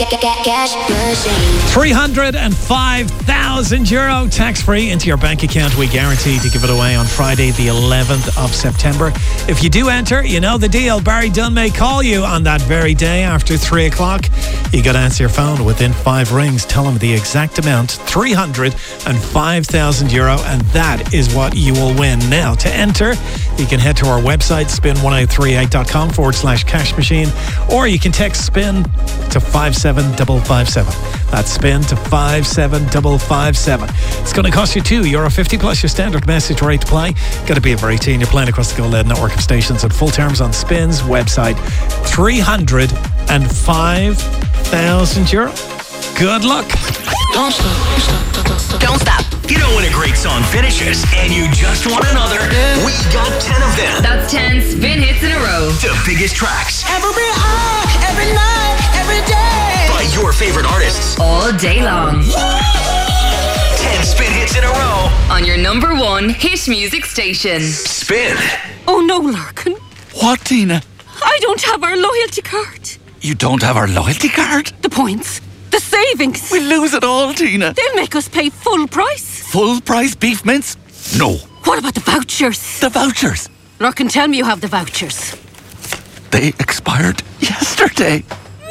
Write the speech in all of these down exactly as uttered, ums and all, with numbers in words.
Cash machine. three hundred five thousand euro tax-free into your bank account. We guarantee to give it away on Friday the eleventh of September. If you do enter, you know the deal. Barry Dunn may call you on that very day after three o'clock. You got to answer your phone within five rings. Tell him the exact amount, three hundred five thousand euro, and that is what you will win. Now, to enter, you can head to our website, spin ten thirty-eight dot com forward slash cash machine, or you can text SPIN to five seven five five seven. That's SPIN to five seven five five seven. It's going to cost you two euro fifty plus your standard message rate to play. Got to be over eighteen. You're playing across the Go Lead network of stations. And full terms on Spin's website. three hundred five thousand euro. Good luck. Don't stop. Don't stop. You know when a great song finishes and you just want another? We got ten of them. That's ten spin hits in a row. The biggest tracks. Every hour, every night, every day. By your favorite artists. All day long. ten spin hits in a row. On your number one hit music station. Spin. Oh no, Larkin. What, Tina? I don't have our loyalty card. You don't have our loyalty card? The points. The savings. We'll lose it all, Tina. They'll make us pay full price. Full price beef mince? No. What about the vouchers? The vouchers? Larkin, tell me you have the vouchers. They expired yesterday.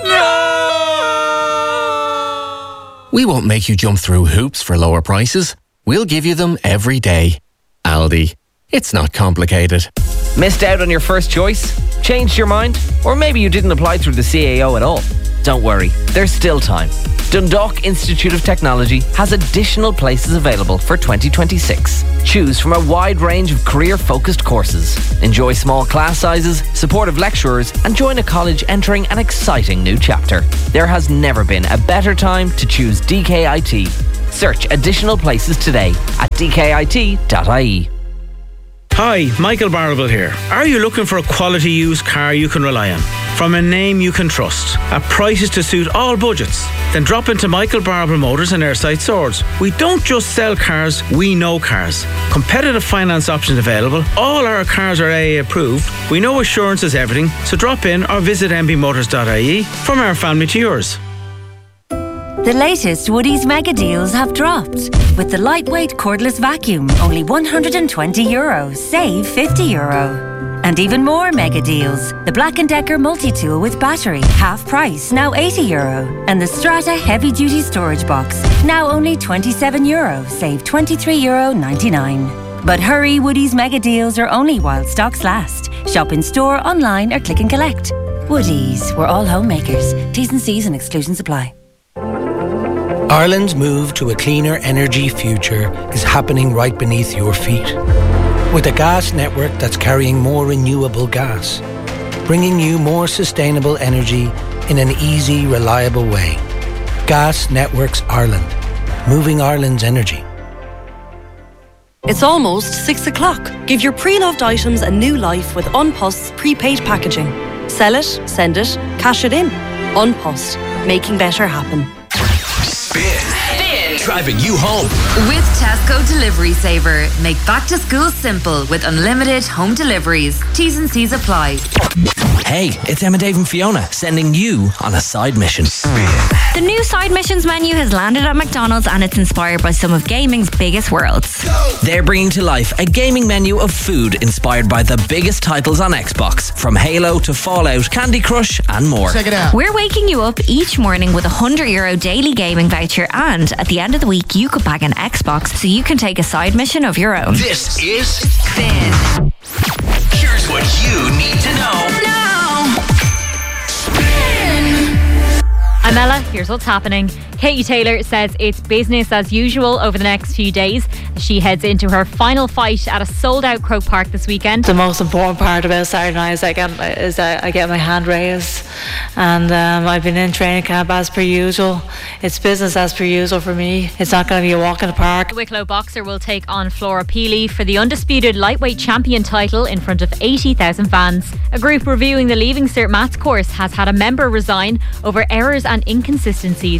We won't make you jump through hoops for lower prices. We'll give you them every day. Aldi. It's not complicated. Missed out on your first choice? Changed your mind? Or maybe you didn't apply through the C A O at all? Don't worry, there's still time. Dundalk Institute of Technology has additional places available for twenty twenty-six. Choose from a wide range of career-focused courses. Enjoy small class sizes, supportive lecturers, and join a college entering an exciting new chapter. There has never been a better time to choose D K I T. Search additional places today at d k i t dot i e. Hi, Michael Barrable here. Are you looking for a quality used car you can rely on? From a name you can trust, at prices to suit all budgets? Then drop into Michael Barrable Motors and Airside Swords. We don't just sell cars, we know cars. Competitive finance options available. All our cars are A A approved. We know assurance is everything, so drop in or visit m b motors dot i e. From our family to yours. The latest Woodies mega deals have dropped. With the lightweight cordless vacuum, only one hundred twenty euro, save fifty euro. And even more mega deals. The Black and Decker multi-tool with battery, half price, now eighty euro. And the Strata heavy-duty storage box, now only twenty-seven euro, save twenty-three euro ninety-nine. But hurry, Woodies mega deals are only while stocks last. Shop in store, online or click and collect. Woodies, we're all homemakers. T's and C's and exclusions apply. Ireland's move to a cleaner energy future is happening right beneath your feet. With a gas network that's carrying more renewable gas, bringing you more sustainable energy in an easy, reliable way. Gas Networks Ireland, moving Ireland's energy. It's almost six o'clock. Give your pre-loved items a new life with Unpost's prepaid packaging. Sell it, send it, cash it in. Unpost, making better happen. Spin. Spin. Driving you home. With Tesco Delivery Saver. Make back to school simple with unlimited home deliveries. T's and C's apply. Hey, it's Emma, Dave and Fiona sending you on a side mission. Spin. The new side missions menu has landed at McDonald's and it's inspired by some of gaming's biggest worlds. They're bringing to life a gaming menu of food inspired by the biggest titles on Xbox, from Halo to Fallout, Candy Crush and more. Check it out. We're waking you up each morning with a one hundred euro daily gaming voucher, and at the end of the week you could bag an Xbox so you can take a side mission of your own. This is Spin. Here's what you need to know. No. Spin. I'm Ella, here's what's happening. Katie Taylor says it's business as usual over the next few days as she heads into her final fight at a sold-out Croke Park this weekend. The most important part about Saturday night is I get, is I get my hand raised, and um, I've been in training camp as per usual. It's business as per usual for me. It's not going to be a walk in the park. The Wicklow boxer will take on Flora Peely for the undisputed lightweight champion title in front of eighty thousand fans. A group reviewing the Leaving Cert Maths course has had a member resign over errors and inconsistencies in its new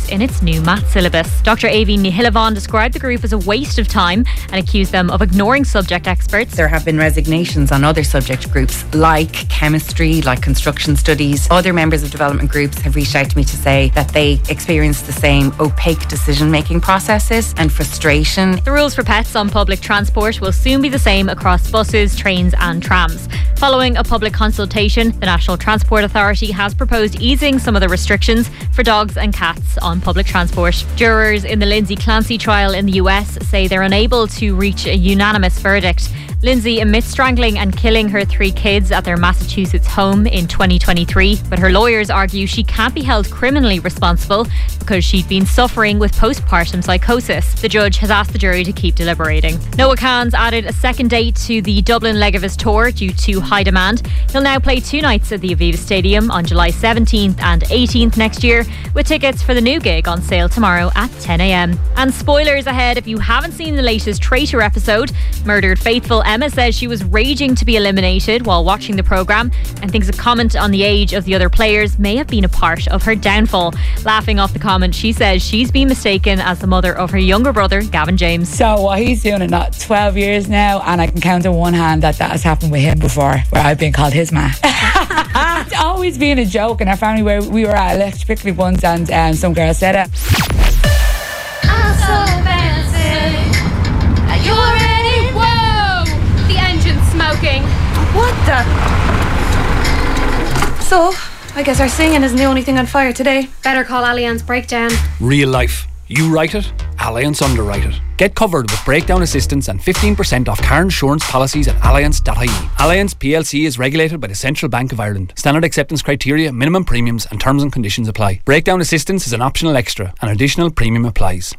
new maths syllabus. Doctor Avi Nihilavon described the group as a waste of time and accused them of ignoring subject experts. There have been resignations on other subject groups like chemistry, like construction studies. Other members of development groups have reached out to me to say that they experience the same opaque decision-making processes and frustration. The rules for pets on public transport will soon be the same across buses, trains and trams. Following a public consultation, the National Transport Authority has proposed easing some of the restrictions for dogs and cats on public transport. Jurors in the Lindsay Clancy trial in the U S say they're unable to reach a unanimous verdict. Lindsay admits strangling and killing her three kids at their Massachusetts home in twenty twenty-three, but her lawyers argue she can't be held criminally responsible because she'd been suffering with postpartum psychosis. The judge has asked the jury to keep deliberating. Noah Kahan's added a second date to the Dublin leg of his tour due to high demand. He'll now play two nights at the Aviva Stadium on July seventeenth and eighteenth next year, with tickets for the new gig on sale tomorrow at ten a.m. And spoilers ahead if you haven't seen the latest Traitor episode. Murdered Faithful Emma says she was raging to be eliminated while watching the programme and thinks a comment on the age of the other players may have been a part of her downfall. Laughing off the comment, she says she's been mistaken as the mother of her younger brother, Gavin James. So what he's doing in not twelve years now, and I can count on one hand that that has happened with him before, where I've been called his ma. It's always been a joke in our family where we were at Electric Picnic once and um, some girl said it. I'm so fancy. Are you ready? Whoa! The engine's smoking. What the? So, I guess our singing isn't the only thing on fire today. Better call Allianz Breakdown. Real life. You write it, Allianz underwrite it. Get covered with breakdown assistance and fifteen percent off car insurance policies at allianz dot I E. Allianz P L C is regulated by the Central Bank of Ireland. Standard acceptance criteria, minimum premiums and terms and conditions apply. Breakdown assistance is an optional extra. An additional premium applies.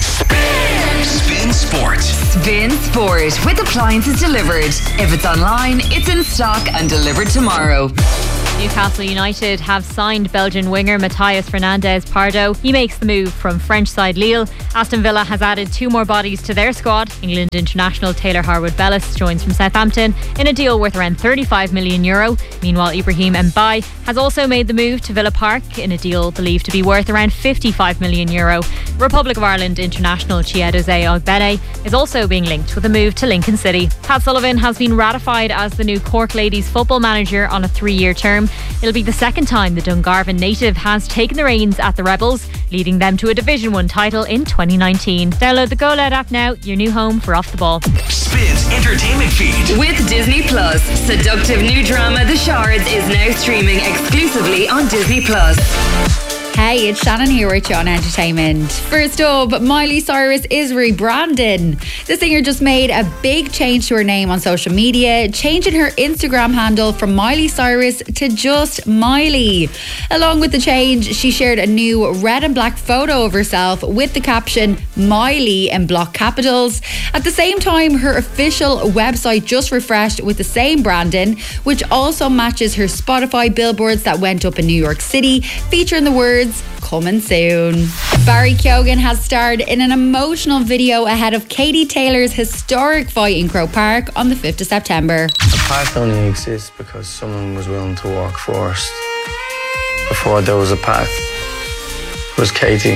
Spin Sport. Spin Sport with appliances delivered. If it's online, it's in stock and delivered tomorrow. Newcastle United have signed Belgian winger Matthias Fernandez Pardo. He makes the move from French side Lille. Aston Villa has added two more bodies to their squad. England international Taylor Harwood-Bellis joins from Southampton in a deal worth around thirty-five million euro. Meanwhile, Ibrahim Mbaye has also made the move to Villa Park in a deal believed to be worth around fifty-five million euro. Republic of Ireland international Chiedozie Ogbene is also being linked with a move to Lincoln City. Pat Sullivan has been ratified as the new Cork Ladies football manager on a three-year term. It'll be the second time the Dungarvan native has taken the reins at the Rebels, leading them to a Division one title in twenty nineteen. Download the Go Loud app now, your new home for Off the Ball. Spins entertainment feed. With Disney Plus, seductive new drama The Shards is now streaming exclusively on Disney Plus. Hey, it's Shannon here with you on Entertainment. First up, Miley Cyrus is rebranding. The singer just made a big change to her name on social media, changing her Instagram handle from Miley Cyrus to just Miley. Along with the change, she shared a new red and black photo of herself with the caption Miley in block capitals. At the same time, her official website just refreshed with the same branding, which also matches her Spotify billboards that went up in New York City, featuring the words coming soon. Barry Keoghan has starred in an emotional video ahead of Katie Taylor's historic fight in Croke Park on the fifth of September. A path only exists because someone was willing to walk first. Before there was a path, it was Katie.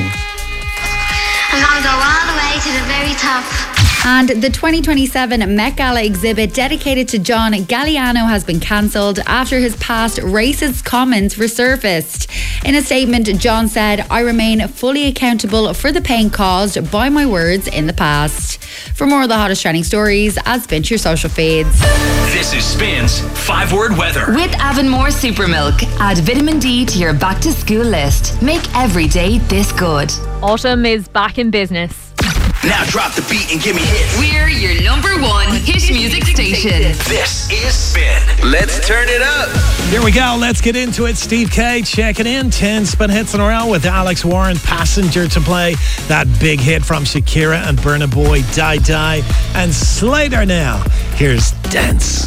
I'm gonna go all the way to the very top. And the twenty twenty-seven Met Gala exhibit dedicated to John Galliano has been cancelled after his past racist comments resurfaced. In a statement, John said, "I remain fully accountable for the pain caused by my words in the past." For more of the hottest trending stories, add Spin to your social feeds. This is Spin's five-word weather. With Avonmore Super Milk, add vitamin D to your back-to-school list. Make every day this good. Autumn is back in business. Now drop the beat and give me hits. We're your number one hit music station. This is Spin. Let's turn it up. Here we go. Let's get into it. Steve K checking in. ten spin hits in a row with Alex Warren, Passenger to play. That big hit from Shakira and Burna Boy, Die Die. And Slater now. Here's Dance.